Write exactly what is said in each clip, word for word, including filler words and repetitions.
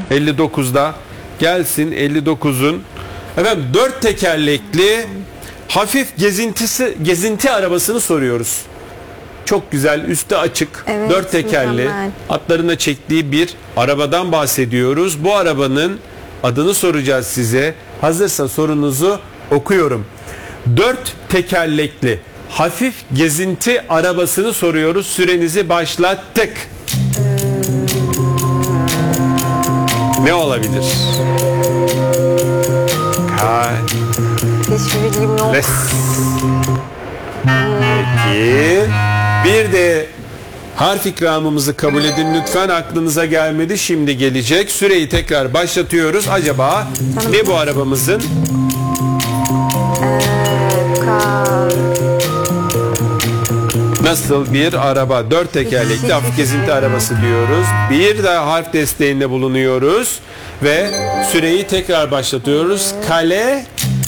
elli dokuzda gelsin elli dokuzun efendim dört tekerlekli hafif gezintisi gezinti arabasını soruyoruz. Çok güzel, üstü açık, Evet, dört tekerli, mükemmel. atlarına çektiği bir arabadan bahsediyoruz. Bu arabanın adını soracağız size. Hazırsa sorunuzu okuyorum. Dört tekerlekli hafif gezinti arabasını soruyoruz. Sürenizi başlattık. Ne olabilir? Hiçbir bilgim yok. Les. Peki. Bir de harf ikramımızı kabul edin lütfen. Aklınıza gelmedi, şimdi gelecek. Süreyi tekrar başlatıyoruz. Acaba Tamam. ne bu arabamızın? Ka- Nasıl bir araba? Dört tekerlekli hafif gezinti arabası diyoruz. Bir de harf desteğinde bulunuyoruz. Ve süreyi tekrar başlatıyoruz. Kale.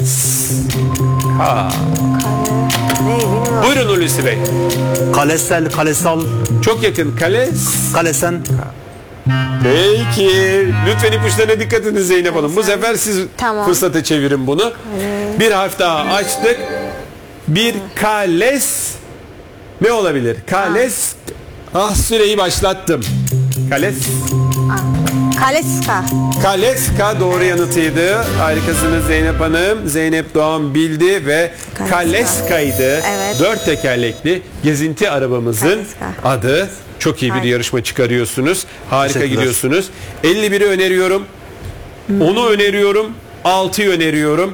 Ha. Ne bilmiyorum. Buyurun Hulusi Bey. Kalesel, kalesal, Çok yakın. Kale. kalesen. Peki. Lütfen ipuçlarına dikkat edin Zeynep Hanım. Bu sefer siz Tamam. fırsata çevirin bunu. Bir harf daha açtık. Bir kales. Ne olabilir? Kales. Ah, süreyi başlattım. Kales. Kaleska. Kaleska doğru yanıtıydı. Harikasınız Zeynep Hanım. Zeynep Doğan bildi ve Kaleska. Kaleska'ydı. Evet. Dört tekerlekli gezinti arabamızın Kaleska. adı. Çok iyi bir Harika. yarışma çıkarıyorsunuz. Harika Teşekkürler. gidiyorsunuz. elli biri öneriyorum. onu öneriyorum. altıyı öneriyorum.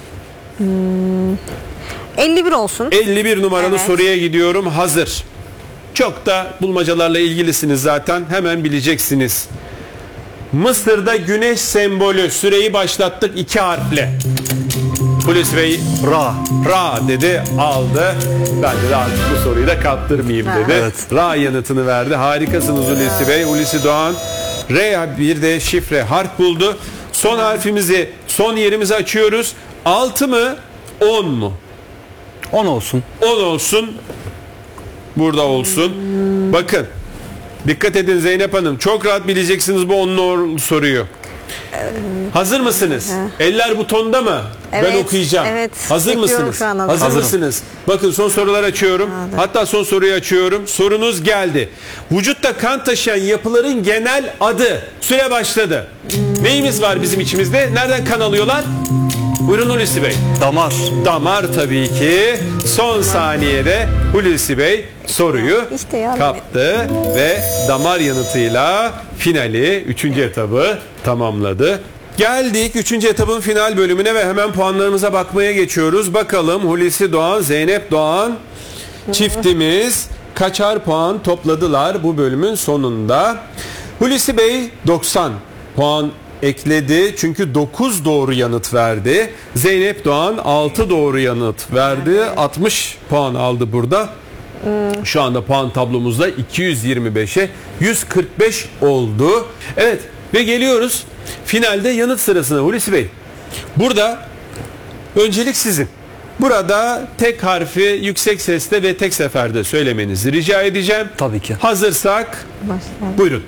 elli bir olsun. elli bir numaralı Evet. soruya gidiyorum. Hazır. Çok da bulmacalarla ilgilisiniz zaten. Hemen bileceksiniz. Mısır'da güneş sembolü. Süreyi başlattık, iki harfle. Hulusi Bey Ra. Ra dedi, aldı. Ben de artık bu soruyu da kaptırmayayım dedi. Evet. Ra yanıtını verdi. Harikasınız Hulusi Bey. Hulusi Doğan R, bir de şifre harf buldu. Son harfimizi, son yerimizi açıyoruz. altı mı on mu? on olsun. on olsun. Burada olsun. Bakın. Dikkat edin Zeynep Hanım. Çok rahat bileceksiniz bu onlu soruyu. Hazır mısınız? Eller butonda mı? Ben Evet, okuyacağım. evet. Hazır Bekliyorum mısınız? şu an, hazırım. Hazır Hazırım. mısınız? Bakın son sorular açıyorum. Hatta son soruyu açıyorum. Sorunuz geldi. Vücutta kan taşıyan yapıların genel adı. Süre başladı. Neyimiz var bizim içimizde? Nereden kan alıyorlar? Buyurun Hulusi Bey. Damar. Damar tabii ki. Son saniyede Hulusi Bey soruyu İşte ya. kaptı ve damar yanıtıyla finali, üçüncü etabı tamamladı. Geldik üçüncü etapın final bölümüne ve hemen puanlarımıza bakmaya geçiyoruz. Bakalım Hulusi Doğan, Zeynep Doğan çiftimiz kaçar puan topladılar bu bölümün sonunda? Hulusi Bey doksan puan ekledi. Çünkü dokuz doğru yanıt verdi. Zeynep Doğan altı doğru yanıt verdi. altmış puan aldı burada. Şu anda puan tablomuzda iki yüz yirmi beşe yüz kırk beş oldu. Evet ve geliyoruz finalde yanıt sırasına Hulusi Bey. Burada öncelik sizin. Burada tek harfi yüksek sesle ve tek seferde söylemenizi rica edeceğim. Tabii ki. Hazırsak Başlayalım. buyurun.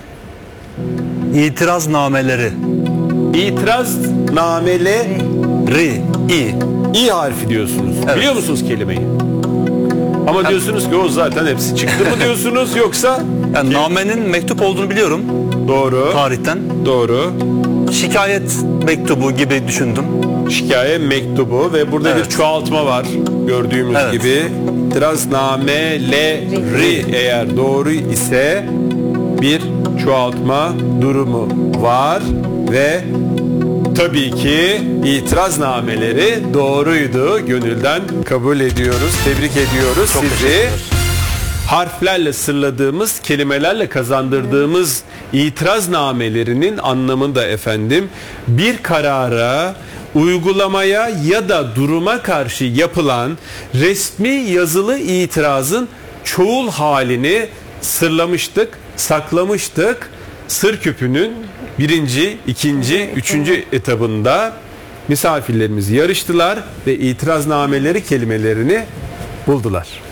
İtiraz nameleri. İtiraz nameli Ri. İ. İ harfi diyorsunuz. Evet. Biliyor musunuz kelimeyi? Ama diyorsunuz ki o zaten hepsi çıktı mı diyorsunuz yoksa? Yani namenin mektup olduğunu biliyorum Doğru. tarihten. Doğru. Şikayet mektubu gibi düşündüm. Şikayet mektubu ve burada Evet. bir çoğaltma var gördüğümüz Evet. gibi. İtiraznameleri eğer doğru ise bir çoğaltma durumu var ve tabii ki itiraznameleri doğruydu. Gönülden kabul ediyoruz. Tebrik ediyoruz Çok sizi. teşekkürler. Harflerle sırladığımız, kelimelerle kazandırdığımız itiraznamelerinin anlamında efendim bir karara, uygulamaya ya da duruma karşı yapılan resmi yazılı itirazın çoğul halini sırlamıştık, saklamıştık. Sır küpünün birinci, ikinci, üçüncü etabında misafirlerimiz yarıştılar ve itiraznameleri kelimelerini buldular.